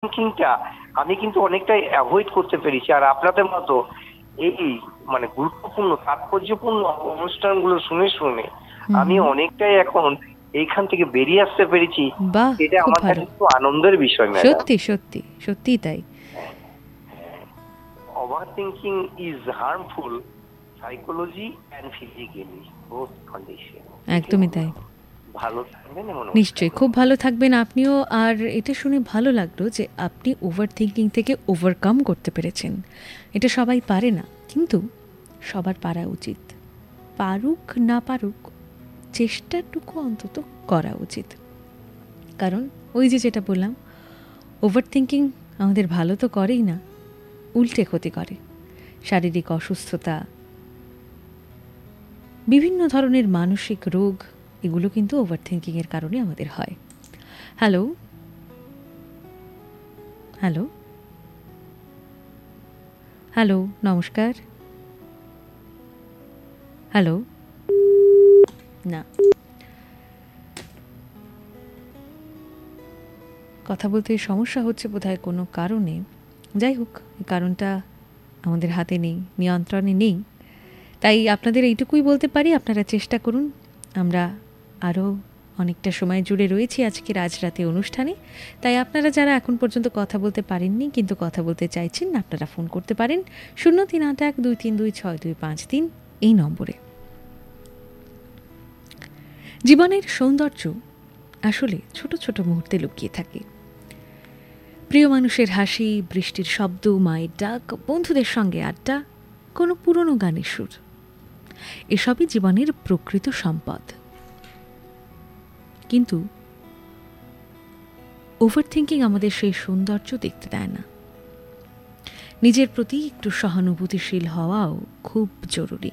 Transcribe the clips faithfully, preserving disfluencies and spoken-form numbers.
থিঙ্কিংটা আমি কিন্তু অনেকটাই অ্যাভয়েড করতে পেরেছি। আর আপনাদের মতো এই মানে গুরুত্বপূর্ণ তাৎপর্যপূর্ণ অনুষ্ঠানগুলো শুনে শুনে আমি অনেকটাই এখন এইখান থেকে বেরিয়ে আসতে পেরেছি। বাহ, এটা খুব আমার কাছে ভালো। একটু আনন্দের বিষয় ম্যাডাম। সত্যি সত্যি সত্যি তাই। Over thinking is harmful psychology and physically both condition. একদমই তাই। ভালো থাকবেন এবং নিশ্চয়ই খুব ভালো থাকবেন আপনিও। আর এটা শুনে ভালো লাগলো যে আপনি ওভার থিঙ্কিং থেকে ওভারকাম করতে পেরেছেন। এটা সবাই পারে না, কিন্তু সবার পারা উচিত। পারুক না পারুক, চেষ্টাটুকু অন্তত করা উচিত। কারণ ওই যে যেটা বললাম, ওভার থিঙ্কিং আমাদের ভালো তো করেই না, উল্টে ক্ষতি করে। শারীরিক অসুস্থতা, বিভিন্ন ধরনের মানসিক রোগ, এগুলো কিন্তু ওভার থিঙ্কিংয়ের কারণে আমাদের হয়। হ্যালো হ্যালো হ্যালো নমস্কার। হ্যালো, না, কথা বলতে সমস্যা হচ্ছে বোধহয় কোনো কারণে। যাই হোক, এই কারণটা আমাদের হাতে নেই, নিয়ন্ত্রণে নেই। তাই আপনাদের এইটুকুই বলতে পারি, আপনারা চেষ্টা করুন। আমরা আরও অনেকটা সময় জুড়ে রয়েছি আজকের আজ রাতে অনুষ্ঠানে। তাই আপনারা যারা এখন পর্যন্ত কথা বলতে পারেননি কিন্তু কথা বলতে চাইছেন, আপনারা ফোন করতে পারেন শূন্য তিন আট এক দুই তিন দুই ছয় দুই পাঁচ তিন এই নম্বরে। জীবনের সৌন্দর্য আসলে ছোট ছোট মুহূর্তে লুকিয়ে থাকে। প্রিয় মানুষের হাসি, বৃষ্টির শব্দ, মায়ের ডাক, বন্ধুদের সঙ্গে আড্ডা, কোনো পুরনো গানের সুর, এসবই জীবনের প্রকৃত সম্পদ। কিন্তু ওভার থিঙ্কিং আমাদের সেই সৌন্দর্য দেখতে দেয় না। নিজের প্রতি একটু সহানুভূতিশীল হওয়াও খুব জরুরি।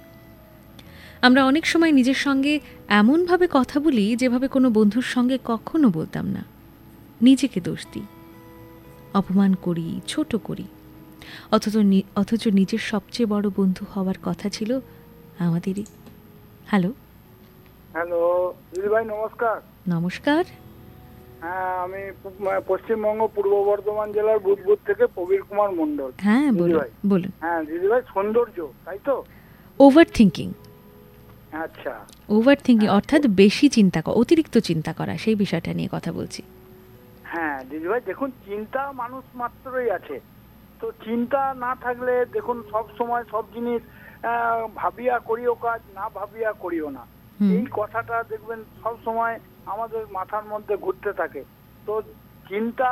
আমরা অনেক সময় নিজের সঙ্গে এমনভাবে কথা বলি যেভাবে কোনো বন্ধুর সঙ্গে কখনো বলতাম না। নিজেকে দোষ দিই, অপমান করি, ছোট করি, অথচ অথচ নিজের সবচেয়ে বড় বন্ধু হওয়ার কথা ছিল আমাদেরই। হ্যালো হ্যালো দিদি ভাই, নমস্কার। নমস্কার। হ্যাঁ, আমি পশ্চিমবঙ্গ পূর্ব বর্ধমান জেলার বুধবুধ থেকে প্রবীর কুমার মন্ডল। হ্যাঁ বলুন বলুন। হ্যাঁ দিদি ভাই, সৌন্দর্য তাই তো? Over thinking. আচ্ছা, ওভার থিঙ্কিং অর্থাৎ বেশি চিন্তা করা, অতিরিক্ত চিন্তা করা, সেই বিষয়টা নিয়ে কথা বলছি। হ্যাঁ দিদি ভাই, দেখুন চিন্তা মানুষ মাত্রই আছে। তো চিন্তা না থাকলে দেখুন সব সময় সব জিনিস ভাবিয়া করিও কাজ, না ভাবিয়া করিও না, এই কথাটা দেখবেন সব সময় আমাদের মাথার মধ্যে ঘুরতে থাকে। তো চিন্তা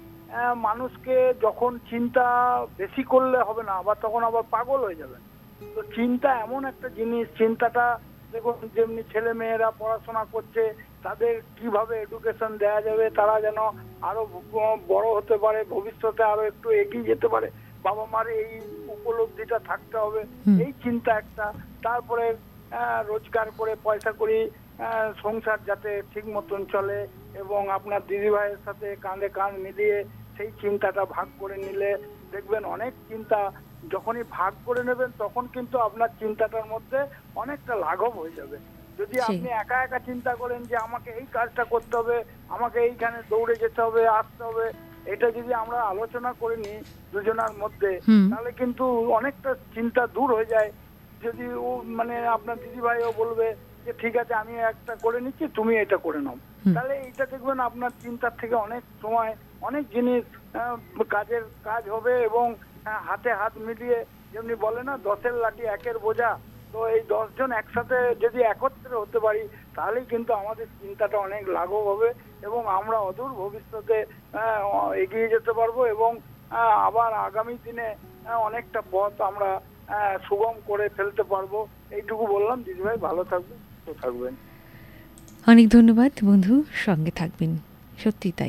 মানুষকে, যখন চিন্তা বেশি করলে হবে না, আবার তখন আবার পাগল হয়ে যাবেন। তো চিন্তা এমন একটা জিনিস, চিন্তাটা দেখুন যেমনি ছেলে মেয়েরা পড়াশোনা করছে, তাদের কিভাবে এডুকেশন দেওয়া যাবে, তারা যেন আরো বড় হতে পারে, ভবিষ্যতে আরো একটু এগিয়ে যেতে পারে, বাবা মার এই উপলব্ধিটা থাকতে হবে, এই চিন্তা একটা। তারপরে রোজগার করে পয়সা করি, সংসার যাতে ঠিক মতন চলে, এবং আপনার দিদি ভাইয়ের সাথে কাঁধে কাঁধ মিলিয়ে সেই চিন্তাটা ভাগ করে নিলে দেখবেন অনেক চিন্তা যখনই ভাগ করে নেবেন তখন কিন্তু আপনার চিন্তাটার মধ্যে অনেকটা লাঘব হয়ে যাবে। যদি আপনি একা একা চিন্তা করেন যে আমাকে এই কাজটা করতে হবে, আমাকে এইখানে দৌড়ে যেতে হবে, আসতে হবে, এটা যদি আমরা আলোচনা করে নিই দুজনের মধ্যে, তাহলে কিন্তু অনেকটা চিন্তা দূর হয়ে যায়। যদি ও মানে আপনার দিদি ভাইও বলবে যে ঠিক আছে আমি একটা করে নিচ্ছি, তুমি এটা করে নাও, তাহলে এইটা দেখবেন আপনার চিন্তার থেকে অনেক সময় অনেক জিনিস কাজের কাজ হবে। এবং হাতে হাত মিলিয়ে যেমনি বলে না, দশের লাঠি একের বোঝা, তো এই দশজন একসাথে যদি একত্রে হতে পারি তাহলেই কিন্তু আমাদের চিন্তাটা অনেক লাঘব হবে এবং আমরা অদূর ভবিষ্যতে এগিয়ে যেতে পারবো এবং আবার আগামী দিনে অনেকটা পথ আমরা সুগম করে ফেলতে পারবো। এইটুকু বললাম। দিদিভাই ভালো থাকবেন, সুস্থ থাকবেন। অনেক ধন্যবাদ বন্ধু, সঙ্গে থাকবেন, সত্যি তাই।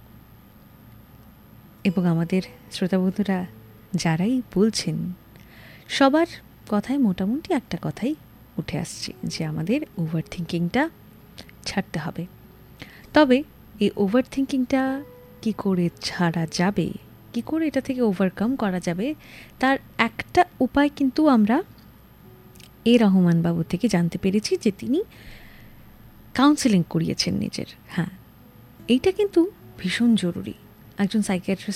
এবং আমাদের শ্রোতা বন্ধুরা যারাই বলছেন, সবার কথায় মোটামুটি একটা কথাই উঠে আসছে যে আমাদের ওভার থিঙ্কিংটা ছাড়তে হবে। তবে এই ওভার থিঙ্কিংটা কী করে ছাড়া যাবে, কী করে এটা থেকে ওভারকাম করা যাবে, তার একটা উপায় কিন্তু আমরা এ রহমান বাবু থেকে জানতে পেরেছি, যে তিনি কাউন্সেলিং করিয়েছেন নিজের। হ্যাঁ, এইটা কিন্তু ভীষণ জরুরি। একজন সাইকিয়াট্রিস্ট